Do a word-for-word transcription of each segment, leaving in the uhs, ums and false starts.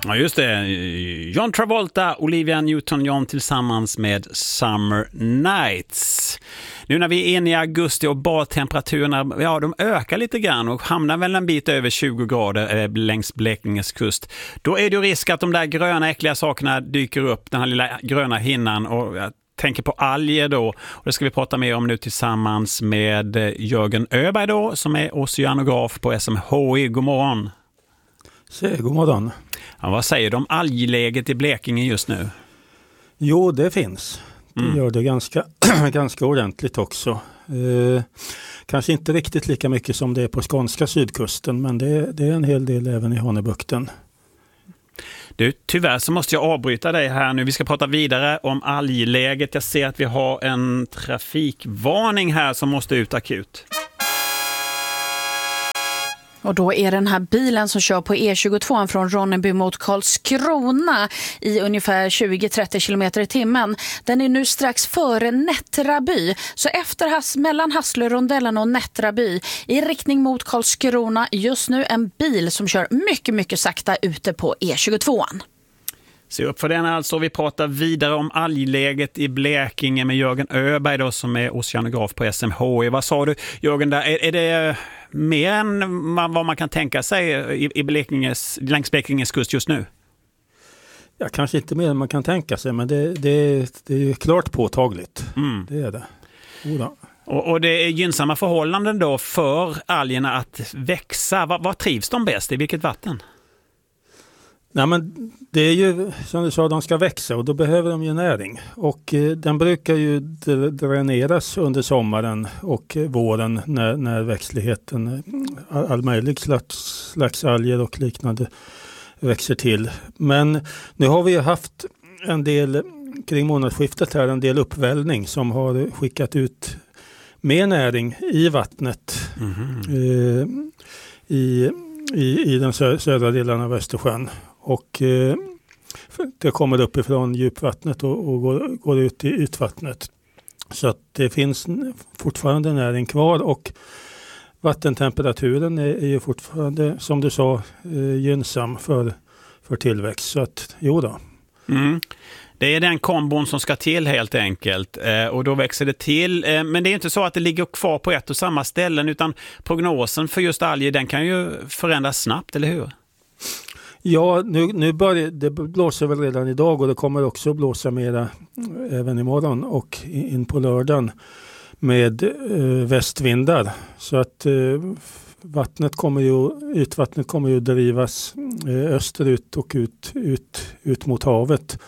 Ja, just det. John Travolta, Olivia Newton-John tillsammans med Summer Nights. Nu när vi är inne i augusti och badtemperaturerna, ja, de ökar lite grann och hamnar väl en bit över tjugo grader eh, längs Blekinges kust. Då är det ju risk att de där gröna äckliga sakerna dyker upp, den här lilla gröna hinnan, och jag tänker på alger då. Och det ska vi prata mer om nu tillsammans med Jörgen Öberg då, som är oceanograf på S M H I. God morgon. Så, god morgon. Ja, vad säger du om algläget i Blekinge just nu? Jo, det finns. Det mm. gör det ganska, ganska ordentligt också. Eh, kanske inte riktigt lika mycket som det är på skånska sydkusten, men det, det är en hel del även i Hanöbukten. Du, tyvärr så måste jag avbryta dig här nu. Vi ska prata vidare om algläget. Jag ser att vi har en trafikvarning här som måste ut akut. Och då är den här bilen som kör på E tjugotvå från Ronneby mot Karlskrona i ungefär tjugo till trettio kilometer i timmen. Den är nu strax före Nättraby. Så efter has, mellan Hasslörondellen och Nättraby i riktning mot Karlskrona just nu en bil som kör mycket, mycket sakta ute på E tjugotvå. Se upp för den alltså. Vi pratar vidare om algläget i Blekinge med Jörgen Öberg då, som är oceanograf på S M H I. Vad sa du, Jörgen, där? Är, är det mer än vad man kan tänka sig i, i Blekinges, längs Blekinges kust just nu? Ja, kanske inte mer än man kan tänka sig, men det, det, det är klart påtagligt. Mm. Det är det. Oda. Och, och det är gynnsamma förhållanden då för algerna att växa. Vad, vad trivs de bäst i? Vilket vatten? Nej, men det är ju som du sa, de ska växa och då behöver de ju näring. Och eh, den brukar ju dräneras under sommaren och eh, våren när, när växtligheten, all, all möjlig slags, slags alger och liknande växer till. Men nu har vi ju haft en del, kring månadsskiftet här, en del uppvällning som har skickat ut mer näring i vattnet mm-hmm. eh, i, i, i den sö- södra delen av Östersjön. Och eh, det kommer uppifrån djupvattnet och, och går, går ut i ytvattnet. Så att det finns fortfarande näring kvar och vattentemperaturen är, är ju fortfarande, som du sa, eh, gynnsam för, för tillväxt. Så att, jo då. Mm. Det är den kombon som ska till helt enkelt eh, och då växer det till. Eh, men det är inte så att det ligger kvar på ett och samma ställen, utan prognosen för just alger, den kan ju förändras snabbt, eller hur? Ja, nu, nu börjar, det blåser väl redan idag och det kommer också blåsa mera även imorgon och in på lördagen med eh, västvindar. Så att eh, vattnet kommer ju, ytvattnet kommer ju drivas eh, österut och ut, ut, ut mot havet.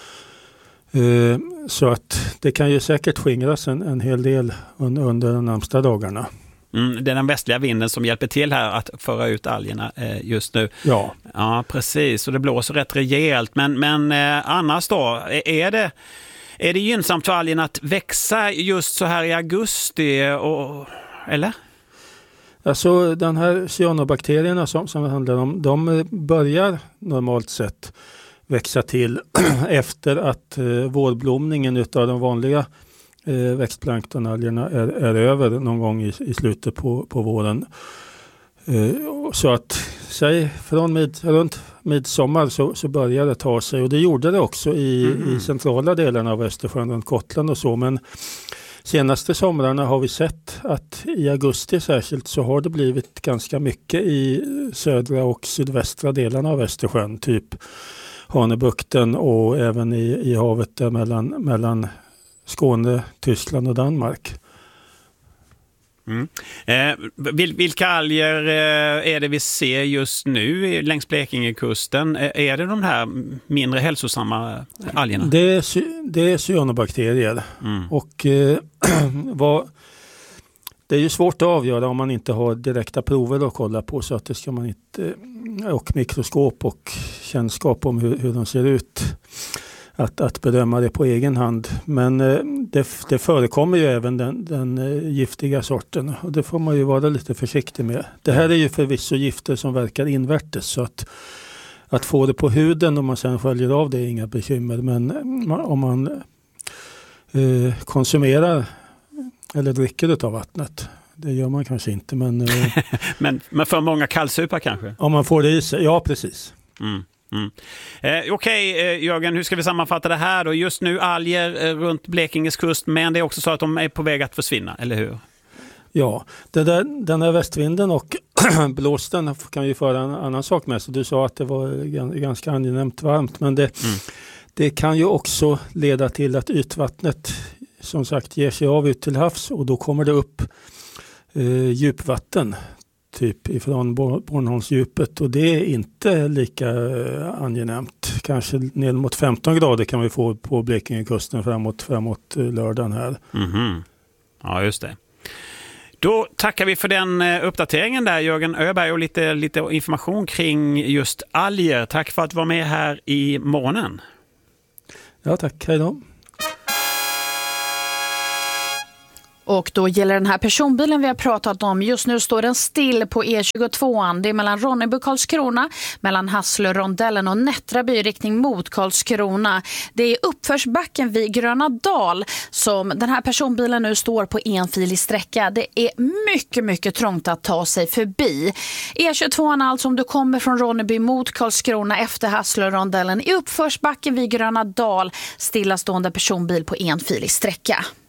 Eh, så att det kan ju säkert skingras en, en hel del un, under de närmsta dagarna. Mm, det är den västliga vinden som hjälper till här att föra ut algerna eh, just nu. Ja. Ja, precis. Och det blåser rätt rejält. Men, men eh, annars då, är det, är det gynnsamt för algerna att växa just så här i augusti? Och, eller? Alltså den här cyanobakterierna som, som det handlar om, de börjar normalt sett växa till efter att eh, vårblomningen utav de vanliga Eh, växtplanktonalgerna är, är över någon gång i, i slutet på, på våren. Eh, så att säg från mid, runt midsommar så, så börjar det ta sig, och det gjorde det också i, mm. i centrala delarna av Östersjön, runt Gotland och så, men senaste somrarna har vi sett att i augusti särskilt så har det blivit ganska mycket i södra och sydvästra delarna av Östersjön, typ Hanöbukten och även i, i havet där mellan, mellan Skåne, Tyskland och Danmark. Mm. Eh, vil, vilka alger eh, är det vi ser just nu längs Blekingekusten? Eh, är det de här mindre hälsosamma algerna? Det är, det är cyanobakterier. Mm. Och eh, vad, det är ju svårt att avgöra om man inte har direkta prover att kolla på, så att det ska man inte, och mikroskop och kännskap om hur, hur de ser ut. Att, att bedöma det på egen hand. Men eh, det, det förekommer ju även den, den eh, giftiga sorten. Och det får man ju vara lite försiktig med. Det här är ju förvisso gifter som verkar invärtes. Så att, att få det på huden om man sen sköljer av det är inga bekymmer. Men eh, om man eh, konsumerar eller dricker av vattnet. Det gör man kanske inte. Men, eh, men, men för många kallsupar kanske? Om man får det i sig, ja precis. Mm. Mm. Eh, Okej, okay, eh, Jörgen, hur ska vi sammanfatta det här då? Just nu alger eh, runt Blekinges kust, men det är också så att de är på väg att försvinna, eller hur? Ja, det där, den där västvinden och blåsten kan vi föra en annan sak med. Så du sa att det var ganska angenämt varmt, men det, mm. det kan ju också leda till att ytvattnet som sagt ger sig av ut till havs, och då kommer det upp eh, djupvatten typ ifrån Bornholmsdjupet, och det är inte lika eh, angenämt. Kanske ner mot femton grader kan vi få på Blekingekusten framåt, framåt eh, lördagen här. Mm-hmm. Ja, just det. Då tackar vi för den uppdateringen där, Jörgen Öberg, och lite, lite information kring just alger. Tack för att du var med här i morgonen. Ja, tack. Hej då. Och då gäller den här personbilen vi har pratat om. Just nu står den still på E tjugotvå. Det är mellan Ronneby och Karlskrona, mellan Hasslörondellen och Nättraby i riktning mot Karlskrona. Det är uppförsbacken vid Gröna Dal som den här personbilen nu står på enfilig sträcka. Det är mycket, mycket trångt att ta sig förbi. E tjugotvå, alltså om du kommer från Ronneby mot Karlskrona efter Hasslörondellen, i uppförsbacken vid Gröna Dal, stillastående personbil på enfilig sträcka.